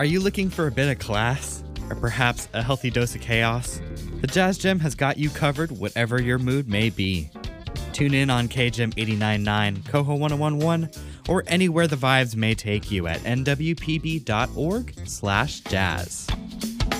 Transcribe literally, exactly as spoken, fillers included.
Are you looking for a bit of class? Or perhaps a healthy dose of chaos? The Jazz Gym has got you covered whatever your mood may be. Tune in on K G M eighty-nine point nine, Coho one oh one point one, or anywhere the vibes may take you at n w p b dot org slash jazz.